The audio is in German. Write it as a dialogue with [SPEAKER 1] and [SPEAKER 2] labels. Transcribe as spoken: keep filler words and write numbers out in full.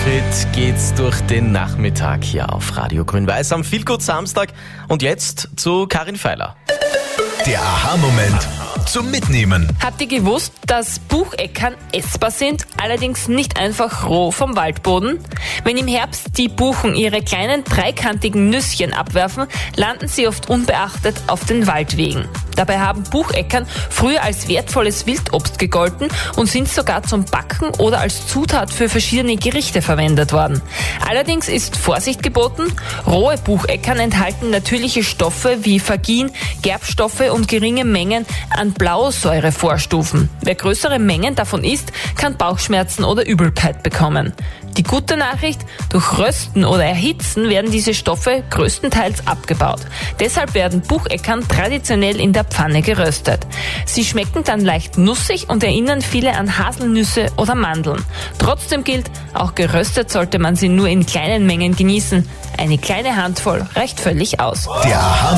[SPEAKER 1] Schritt geht's durch den Nachmittag hier auf Radio Grün-Weiß am Feelgood Samstag. Und jetzt zu Karin Feiler.
[SPEAKER 2] Der Aha-Moment zum Mitnehmen.
[SPEAKER 3] Habt ihr gewusst, dass Bucheckern essbar sind, allerdings nicht einfach roh vom Waldboden? Wenn im Herbst die Buchen ihre kleinen dreikantigen Nüsschen abwerfen, landen sie oft unbeachtet auf den Waldwegen. Dabei haben Bucheckern früher als wertvolles Wildobst gegolten und sind sogar zum Backen oder als Zutat für verschiedene Gerichte verwendet worden. Allerdings ist Vorsicht geboten. Rohe Bucheckern enthalten natürliche Stoffe wie Phagin, Gerbstoffe und geringe Mengen an Blausäurevorstufen. Wer größere Mengen davon isst, kann Bauchschmerzen oder Übelkeit bekommen. Die gute Nachricht: durch Rösten oder Erhitzen werden diese Stoffe größtenteils abgebaut. Deshalb werden Bucheckern traditionell in der Pfanne geröstet. Sie schmecken dann leicht nussig und erinnern viele an Haselnüsse oder Mandeln. Trotzdem gilt, auch geröstet sollte man sie nur in kleinen Mengen genießen. Eine kleine Handvoll reicht völlig aus.
[SPEAKER 2] Der Aha